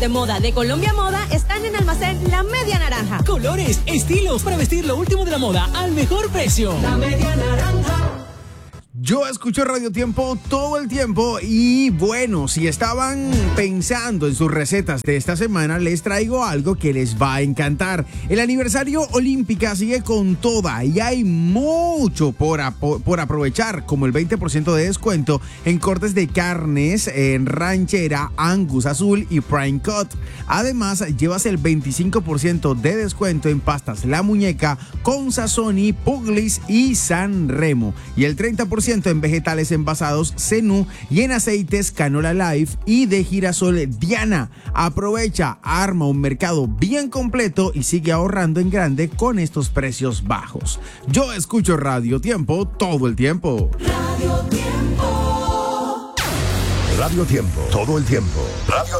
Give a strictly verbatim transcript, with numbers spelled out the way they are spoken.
de moda de Colombia Moda están en Almacén La Media Naranja. Colores, estilos para vestir lo último de la moda al mejor precio. La Media Naranja. Yo escucho Radio Tiempo todo el tiempo y bueno, si estaban pensando en sus recetas de esta semana, les traigo algo que les va a encantar. El aniversario Olímpica sigue con toda y hay mucho por, apo- por aprovechar, como el veinte por ciento de descuento en cortes de carnes en ranchera, Angus azul y prime cut. Además, llevas el veinticinco por ciento de descuento en pastas La Muñeca, Consazoni, Puglis y San Remo y el treinta por ciento en vegetales envasados Zenú y en aceites Canola Life y de girasol Diana. Aprovecha, arma un mercado bien completo y sigue ahorrando en grande con estos precios bajos. Yo escucho Radio Tiempo todo el tiempo. Radio Tiempo. Radio Tiempo, todo el tiempo. Radio